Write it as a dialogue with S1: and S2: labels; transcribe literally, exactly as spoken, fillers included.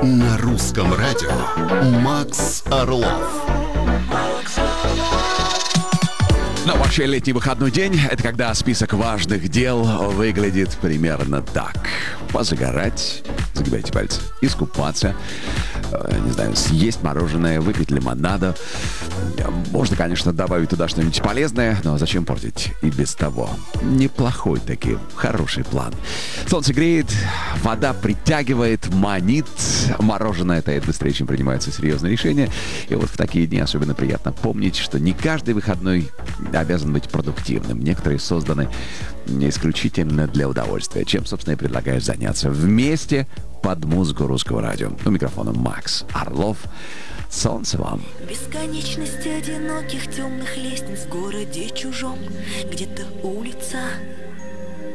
S1: На русском радио Макс Орлов.
S2: Ну, вообще, летний выходной день — это когда список важных дел выглядит примерно так. Позагорать, загибайте пальцы, искупаться, э, не знаю, съесть мороженое, выпить лимонада. Можно, конечно, добавить туда что-нибудь полезное, но зачем портить и без того? Неплохой таки, хороший план. Солнце греет, вода притягивает, манит, мороженое тает быстрее, чем принимаются серьезные решения. И вот в такие дни особенно приятно помнить, что не каждый выходной обязан быть продуктивным. Некоторые созданы исключительно для удовольствия, чем, собственно, и предлагаю заняться вместе под музыку русского радио. У микрофона Макс Орлов. Солнце вам.
S3: Бесконечность одиноких темных лестниц в городе чужом. Где-то улица